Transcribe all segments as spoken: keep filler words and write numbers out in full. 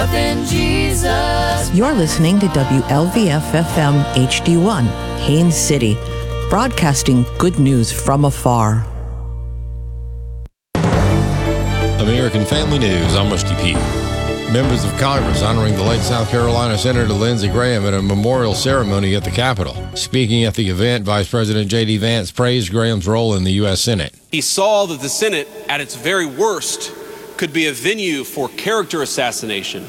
You're listening to W L V F F M H D one, Haines City, broadcasting good news from afar. American Family News, I'm Rusty P. Members of Congress honoring the late South Carolina Senator Lindsey Graham at a memorial ceremony at the Capitol. Speaking at the event, Vice President J D. Vance praised Graham's role in the U S. Senate. He saw that the Senate, at its very worst, could be a venue for character assassination.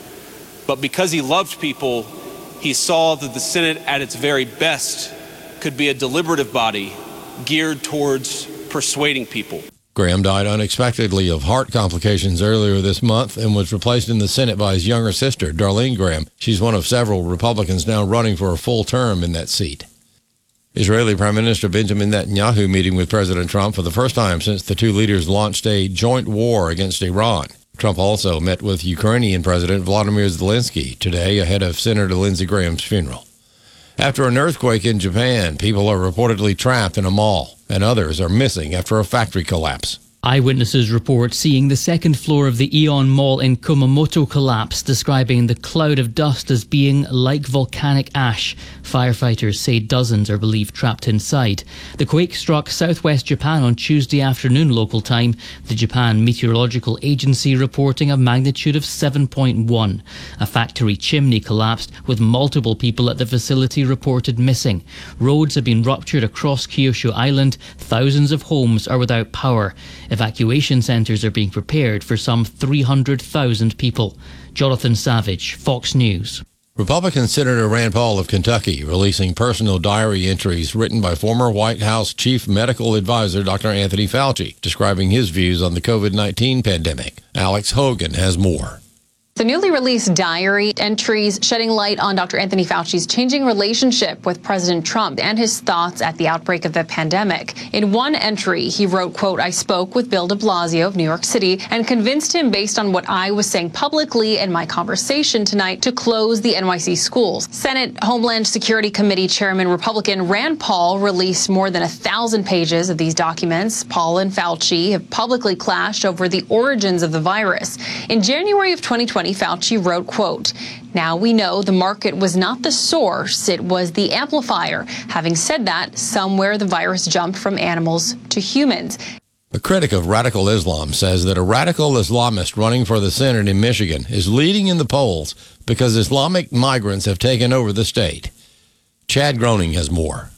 But because he loved people, he saw that the Senate, at its very best, could be a deliberative body geared towards persuading people. Graham died unexpectedly of heart complications earlier this month and was replaced in the Senate by his younger sister, Darlene Graham. She's one of several Republicans now running for a full term in that seat. Israeli Prime Minister Benjamin Netanyahu meeting with President Trump for the first time since the two leaders launched a joint war against Iran. Trump also met with Ukrainian President Volodymyr Zelensky today ahead of Senator Lindsey Graham's funeral. After an earthquake in Japan, people are reportedly trapped in a mall, and others are missing after a factory collapse. Eyewitnesses report seeing the second floor of the Aeon Mall in Kumamoto collapse, describing the cloud of dust as being like volcanic ash. Firefighters say dozens are believed trapped inside. The quake struck southwest Japan on Tuesday afternoon local time, the Japan Meteorological Agency reporting a magnitude of seven point one. A factory chimney collapsed, with multiple people at the facility reported missing. Roads have been ruptured across Kyushu Island. Thousands of homes are without power. Evacuation centres are being prepared for some three hundred thousand people. Jonathan Savage, Fox News. Republican Senator Rand Paul of Kentucky releasing personal diary entries written by former White House Chief Medical Advisor Doctor Anthony Fauci, describing his views on the covid nineteen pandemic. Alex Hogan has more. The newly released diary entries shedding light on Doctor Anthony Fauci's changing relationship with President Trump and his thoughts at the outbreak of the pandemic. In one entry, he wrote, quote, "I spoke with Bill de Blasio of New York City and convinced him based on what I was saying publicly in my conversation tonight to close the N Y C schools." Senate Homeland Security Committee Chairman Republican Rand Paul released more than a thousand pages of these documents. Paul and Fauci have publicly clashed over the origins of the virus. In January of twenty twenty, Fauci wrote, quote, "Now we know the market was not the source, it was the amplifier. Having said that, somewhere the virus jumped from animals to humans." A critic of radical Islam says that a radical Islamist running for the Senate in Michigan is leading in the polls because Islamic migrants have taken over the state. Chad Groening has more.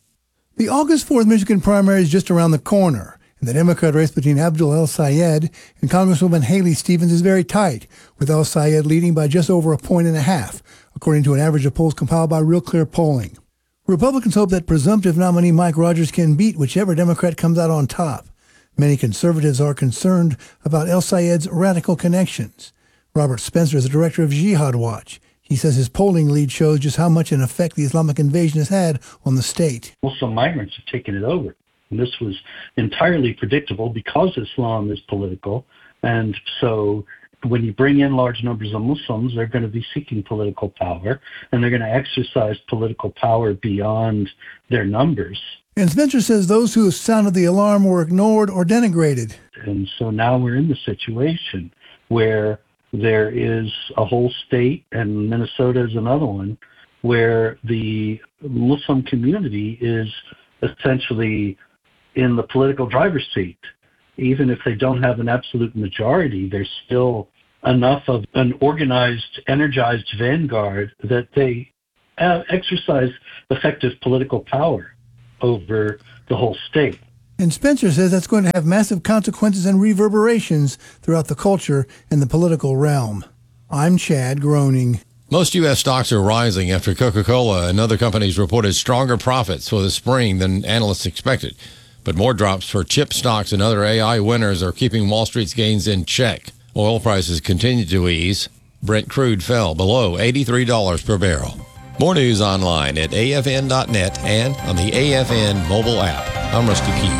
The August fourth Michigan primary is just around the corner. And the Democrat race between Abdul El-Sayed and Congresswoman Haley Stevens is very tight, with El-Sayed leading by just over a point and a half, according to an average of polls compiled by Real Clear Polling. Republicans hope that presumptive nominee Mike Rogers can beat whichever Democrat comes out on top. Many conservatives are concerned about El-Sayed's radical connections. Robert Spencer is the director of Jihad Watch. He says his polling lead shows just how much an effect the Islamic invasion has had on the state. Muslim migrants have taken it over. And this was entirely predictable because Islam is political. And so when you bring in large numbers of Muslims, they're going to be seeking political power, and they're going to exercise political power beyond their numbers. And Spencer says those who sounded the alarm were ignored or denigrated. And so now we're in the situation where there is a whole state, and Minnesota is another one, where the Muslim community is essentially in the political driver's seat. Even if they don't have an absolute majority, there's still enough of an organized, energized vanguard that they uh, exercise effective political power over the whole state. And Spencer says that's going to have massive consequences and reverberations throughout the culture and the political realm. I'm Chad Groening. Most U S stocks are rising after Coca-Cola and other companies reported stronger profits for the spring than analysts expected. But more drops for chip stocks and other A I winners are keeping Wall Street's gains in check. Oil prices continue to ease. Brent crude fell below eighty-three dollars per barrel. More news online at A F N dot net and on the A F N mobile app. I'm Rusty Key.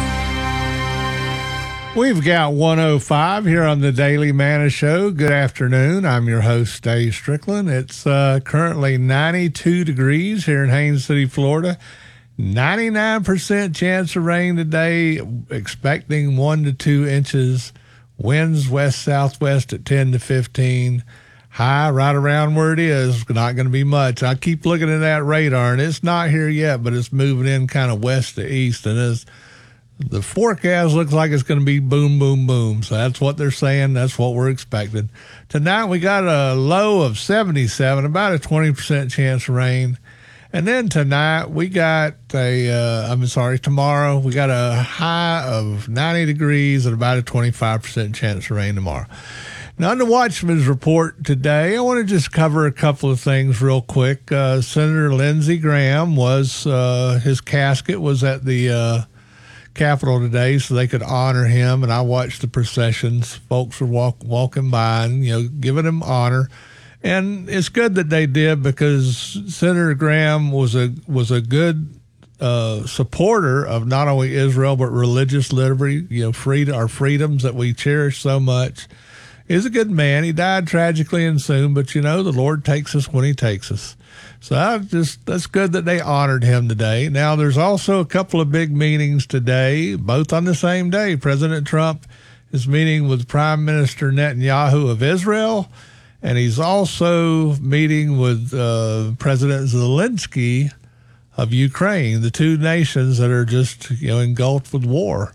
We've got one oh five here on the Daily Manna Show. Good afternoon. I'm your host, Dave Strickland. It's uh, currently ninety-two degrees here in Haines City, Florida. ninety-nine percent chance of rain today, expecting one to two inches. Winds west-southwest at ten to fifteen. high right around where it is. Not going to be much. I keep looking at that radar, and it's not here yet, but it's moving in kind of west to east, and it's, the forecast looks like it's going to be boom, boom, boom. So that's what they're saying. That's what we're expecting. Tonight we got a low of seventy-seven, about a twenty percent chance of rain. And then tonight we got a, uh, I'm sorry, tomorrow we got a high of ninety degrees and about a twenty-five percent chance of rain tomorrow. Now, on the Watchman's Report today, I want to just cover a couple of things real quick. Uh, Senator Lindsey Graham was, uh, his casket was at the uh, Capitol today so they could honor him, and I watched the processions. Folks were walk, walking by and, you know, giving him honor. And it's good that they did, because Senator Graham was a was a good uh, supporter of not only Israel but religious liberty, you know, freedom, our freedoms that we cherish so much. He's a good man. He died tragically and soon, but you know, the Lord takes us when He takes us. So I just that's good that they honored him today. Now, there's also a couple of big meetings today, both on the same day. President Trump is meeting with Prime Minister Netanyahu of Israel. And he's also meeting with uh, President Zelensky of Ukraine, the two nations that are just, you know, engulfed with war.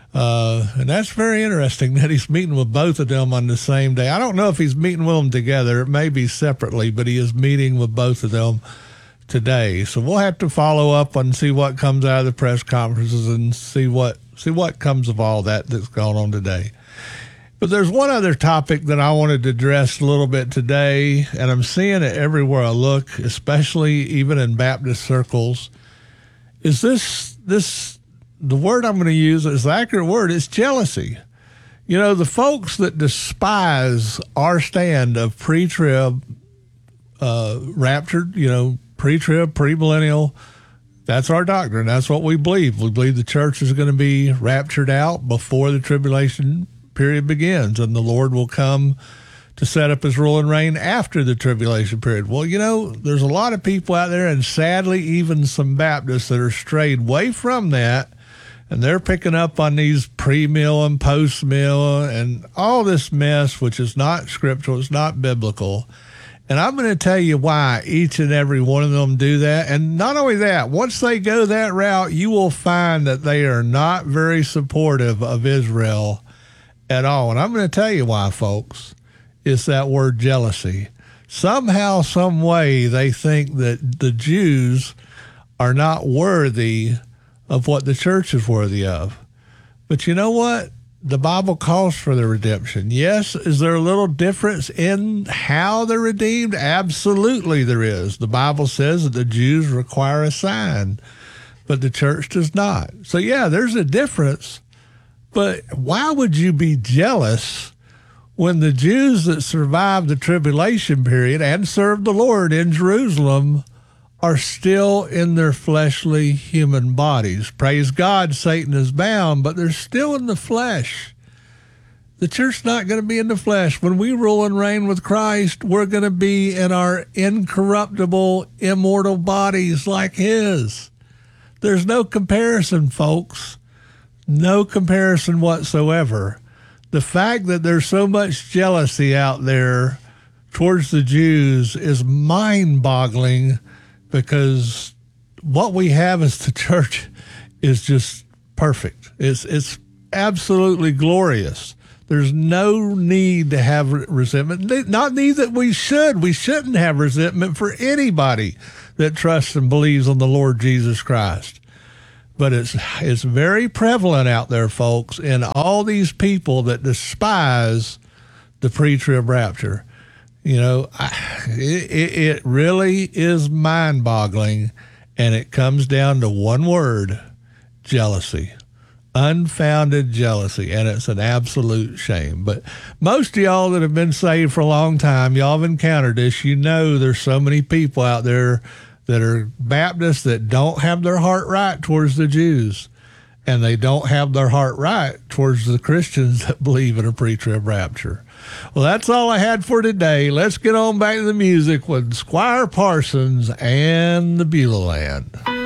Uh, and that's very interesting that he's meeting with both of them on the same day. I don't know if he's meeting with them together. It may be separately, but he is meeting with both of them today. So we'll have to follow up and see what comes out of the press conferences and see what see what comes of all that that's going on today. But there's one other topic that I wanted to address a little bit today, and I'm seeing it everywhere I look, especially even in Baptist circles. Is this, this the word I'm going to use is the accurate word, it's jealousy. You know, the folks that despise our stand of pre-trib, uh, raptured, you know, pre-trib, pre-millennial, that's our doctrine. That's what we believe. We believe the church is going to be raptured out before the tribulation period begins, and the Lord will come to set up his rule and reign after the tribulation period. Well, you know, there's a lot of people out there, and sadly even some Baptists, that are strayed way from that, and they're picking up on these pre-mill and post-mill and all this mess, which is not scriptural, it's not biblical. And I'm going to tell you why each and every one of them do that. And not only that, once they go that route, you will find that they are not very supportive of Israel at all. And I'm going to tell you why, folks. It's that word jealousy. Somehow, some way, they think that the Jews are not worthy of what the church is worthy of. But you know what? The Bible calls for the redemption. Yes, is there a little difference in how they're redeemed? Absolutely there is. The Bible says that the Jews require a sign, but the church does not. So yeah, there's a difference. But why would you be jealous when the Jews that survived the tribulation period and served the Lord in Jerusalem are still in their fleshly human bodies? Praise God, Satan is bound, but they're still in the flesh. The church's not going to be in the flesh. When we rule and reign with Christ, we're going to be in our incorruptible, immortal bodies like his. There's no comparison, folks. No comparison whatsoever. The fact that there's so much jealousy out there towards the Jews is mind-boggling, because what we have as the church is just perfect. It's it's absolutely glorious. There's no need to have resentment. Not need that we should. We shouldn't have resentment for anybody that trusts and believes on the Lord Jesus Christ. But it's it's very prevalent out there, folks, in all these people that despise the pre-trib rapture. You know, I, it, it really is mind-boggling, and it comes down to one word: jealousy. Unfounded jealousy, and it's an absolute shame. But most of y'all that have been saved for a long time, y'all have encountered this. You know there's so many people out there that are Baptists that don't have their heart right towards the Jews, and they don't have their heart right towards the Christians that believe in a pre-trib rapture. Well, that's all I had for today. Let's get on back to the music with Squire Parsons and the Beulah Land.